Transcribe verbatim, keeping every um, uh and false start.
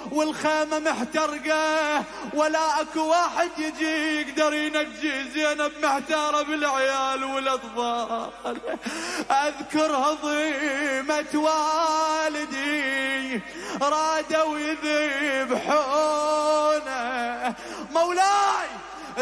والخيمة محترقة ولا اكو واحد يجي يقدر ينجي زينب محتارة بالعيال والاطفال. اذكر هضيمة والدي رادوا يذبحونه مولاي